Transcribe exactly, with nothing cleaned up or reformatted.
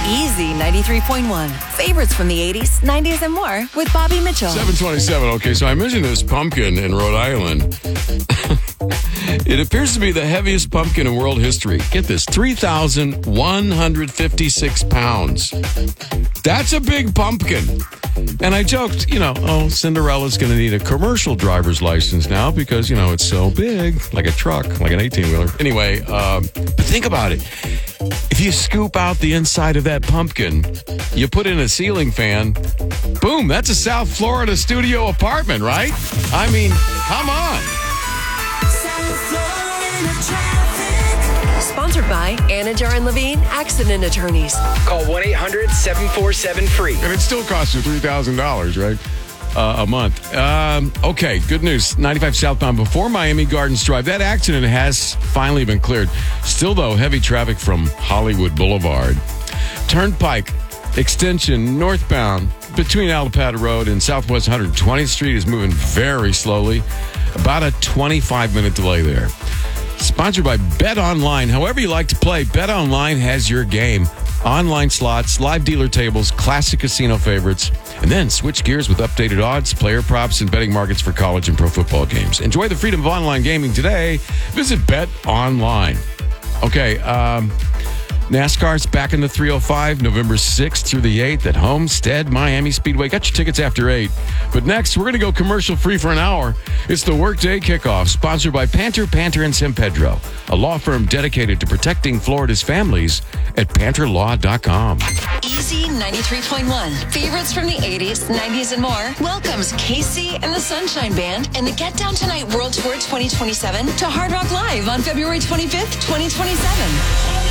Easy ninety-three point one. Favorites from the eighties, nineties, and more with Bobby Mitchell. seven twenty-seven. Okay, so I mentioned this pumpkin in Rhode Island. It appears to be the heaviest pumpkin in world history. Get this, three thousand one hundred fifty-six pounds. That's a big pumpkin. And I joked, you know, oh, Cinderella's going to need a commercial driver's license now because, you know, it's so big, like a truck, like an eighteen-wheeler. Anyway, um, but think about it. If you scoop out the inside of that pumpkin, you put in a ceiling fan, boom, that's a South Florida studio apartment, right? I mean, come on. Sponsored by Anajar and Levine Accident Attorneys. Call one eight hundred seven four seven free. And it still costs you three thousand dollars, right? Uh, a month. Um, okay, good news. ninety-five southbound before Miami Gardens Drive. That accident has finally been cleared. Still, though, heavy traffic from Hollywood Boulevard. Turnpike extension northbound between Alapata Road and Southwest one hundred twentieth Street is moving very slowly. About a twenty-five minute delay there. Sponsored by Bet Online. However you like to play, Bet Online has your game. Online slots, live dealer tables, classic casino favorites, and then switch gears with updated odds, player props, and betting markets for college and pro football games. Enjoy the freedom of online gaming today. Visit Bet Online. Okay, um, NASCAR's back in the three oh five, November sixth through the eighth at Homestead Miami Speedway. Got your tickets after eight. But next, we're going to go commercial-free for an hour. It's the Workday Kickoff, sponsored by Panter, Panter, and San Pedro, a law firm dedicated to protecting Florida's families at panter law dot com. Easy ninety-three point one. Favorites from the eighties, nineties, and more welcomes Casey and the Sunshine Band and the Get Down Tonight World Tour twenty twenty-seven to Hard Rock Live on February twenty-fifth, twenty twenty-seven.